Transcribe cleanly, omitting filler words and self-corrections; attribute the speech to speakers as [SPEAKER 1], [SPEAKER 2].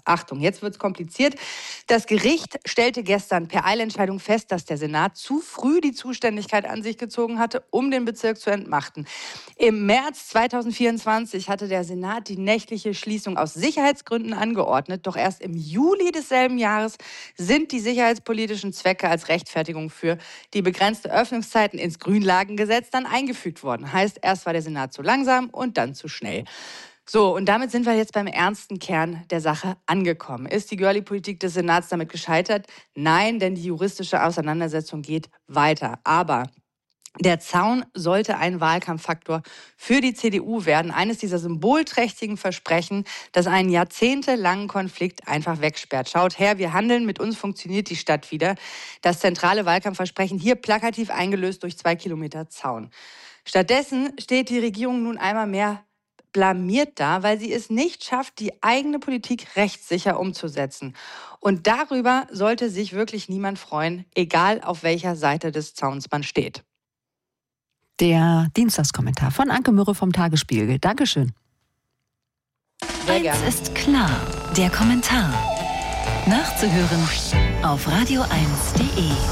[SPEAKER 1] Achtung, jetzt wird's kompliziert. Das Gericht stellte gestern per Eilentscheidung fest, dass der Senat zu früh die Zuständigkeit an sich gezogen hatte, um den Bezirk zu entmachten. Im März 2024 hatte der Senat die nächtliche Schließung aus Sicherheitsgründen angeordnet. Doch erst im Juli desselben Jahres sind die sicherheitspolitischen Zwecke als Rechtfertigung für die begrenzte Öffnungszeiten ins Grünlagengesetz dann eingefügt worden. Heißt, erst war der Senat zu langsam und dann zu schnell. So, und damit sind wir jetzt beim ernsten Kern der Sache angekommen. Ist die Girlie-Politik des Senats damit gescheitert? Nein, denn die juristische Auseinandersetzung geht weiter. Aber der Zaun sollte ein Wahlkampffaktor für die CDU werden. Eines dieser symbolträchtigen Versprechen, das einen jahrzehntelangen Konflikt einfach wegsperrt. Schaut her, wir handeln, mit uns funktioniert die Stadt wieder. Das zentrale Wahlkampfversprechen hier plakativ eingelöst durch 2 Kilometer Zaun. Stattdessen steht die Regierung nun einmal mehr blamiert da, weil sie es nicht schafft, die eigene Politik rechtssicher umzusetzen. Und darüber sollte sich wirklich niemand freuen, egal auf welcher Seite des Zauns man steht.
[SPEAKER 2] Der Dienstagskommentar von Anke Mürre vom Tagesspiegel. Dankeschön.
[SPEAKER 1] Sehr gerne.
[SPEAKER 3] Eins ist klar, der Kommentar. Nachzuhören auf radio1.de.